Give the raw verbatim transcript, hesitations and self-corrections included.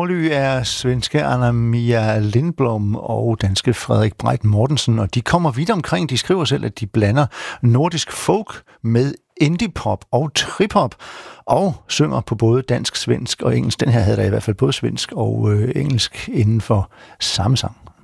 Norly er svenske Anna-Mia Lindblom og danske Frederik Breit Mortensen, og de kommer vidt omkring. De skriver selv, at de blander nordisk folk med indie-pop og trip-hop, og synger på både dansk, svensk og engelsk. Den her havde der i hvert fald både svensk og øh, engelsk inden for samme sang.